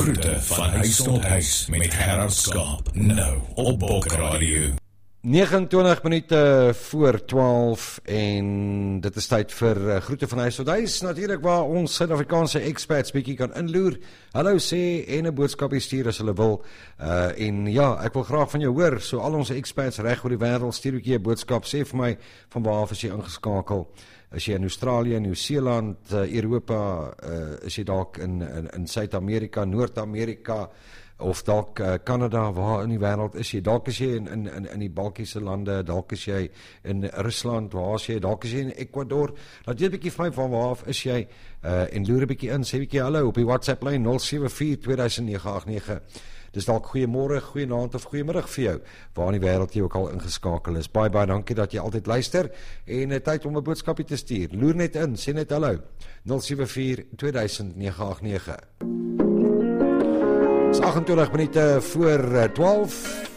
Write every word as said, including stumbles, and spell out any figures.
Groete van huis tot huis met Gerard Skaap, nou op Bok Radio. vyf agt twee minute voor twaalf en dit is tyd vir uh, groete van huis tot huis, natuurlik waar ons Suid-Afrikaanse expats bietjie kan inloer, hallo sê en 'n boodskapie stuur as hulle wil, uh, en ja, ek wil graag van jou hoor, so al ons expats reg oor die wêreld, stuur ook jy 'n boodskap, sê vir my van waar af is jy ingeskakel, is jy in Australië, Nieu-Seeland, uh, Europa, uh, is jy dalk in, in, in Suid-Amerika, Noord-Amerika, of dalk uh, Canada, waar in die wêreld is jy, dalk is jy in, in, in, in die Balkiese lande, dalk is jy in Rusland, waar is jy, dalk is jy in Ecuador, laat jy 'n bietjie vir my van waar af is jy, uh, en loer 'n bietjie in, sê 'n bietjie hallo op die WhatsApp lyn nul sewe vier twee nege agt nege, dis dalk goeiemôre, goeienaand of goeiemiddag vir jou, waar in die wêreld jy ook al ingeskakel is, baie baie dankie dat jy altyd luister, en uh, tyd om 'n boodskapie te stuur, loer net in, sê net hallo, nul sewe vier twee nege agt nege. Dis agt ag twee minute voor twaalf.